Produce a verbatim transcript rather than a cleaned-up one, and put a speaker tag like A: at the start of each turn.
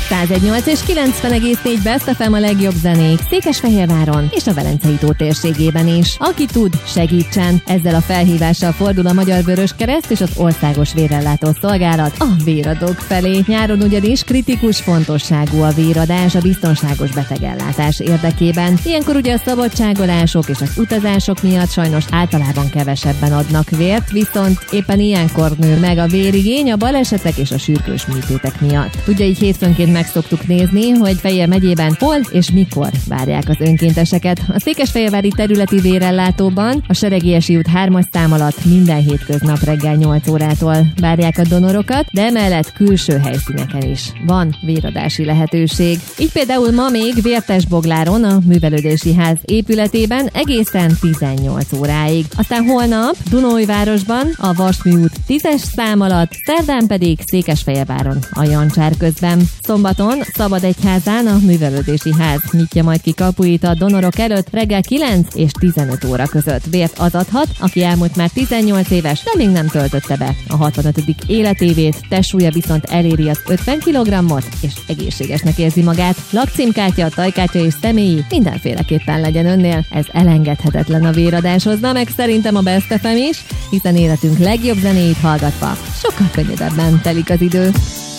A: száz egy nyolc és kilencven egész négy Best ef em a legjobb zenék Székesfehérváron és a Velencei tó térségében is. Aki tud, segítsen! Ezzel a felhívással fordul a Magyar Vöröskereszt és az Országos Vérellátó Szolgálat a véradók felé. Nyáron ugyanis kritikus fontosságú a véradás a biztonságos betegellátás érdekében. Ilyenkor ugye a szabadságolások és az utazások miatt sajnos általában kevesebben adnak vért, viszont éppen ilyenkor nő meg a vérigény a balesetek és a sürgős műtétek miatt. Ugye így hétfőnként meg szoktuk nézni, hogy Fejér megyében hol és mikor várják az önkénteseket. A székesfehérvári területi vérellátóban a Seregélyesi út hármas szám alatt minden hétköznap reggel nyolc órától várják a donorokat, de emellett külső helyszíneken is van véradási lehetőség. Így például ma még Vértesbogláron a Művelődési Ház épületében egészen tizennyolc óráig. Aztán holnap Dunaújvárosban a Vasmű út tízes szám alatt, szerdán pedig Székesfehérváron a Jancsár közben. Szombaton Szabadegyházán a Művelődési Ház nyitja majd ki kapuit a donorok előtt reggel kilenc és tizenöt óra között. Vért az adhat, aki elmúlt már tizennyolc éves, de még nem töltötte be a hatvanötödik életévét, testsúlya viszont eléri az ötven kilogrammot, és egészségesnek érzi magát. Lakcímkártya, tajkártya és személyi mindenféleképpen legyen önnél, ez elengedhetetlen a véradáshoz, na meg szerintem a Best ef em is, hiszen életünk legjobb zenéit hallgatva sokkal könnyedebben telik az idő.